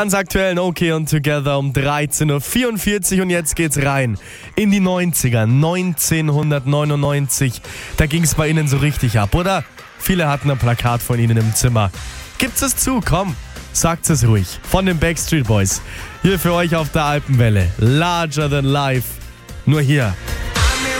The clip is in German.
Ganz aktuell Okay und Together um 13.44 Uhr und jetzt geht's rein in die 90er, 1999. Da ging's bei Ihnen so richtig ab, oder? Viele hatten ein Plakat von Ihnen im Zimmer. Gibt's es zu, komm, sagt's es ruhig. Von den Backstreet Boys. Hier für euch auf der Alpenwelle. Larger Than Life. Nur hier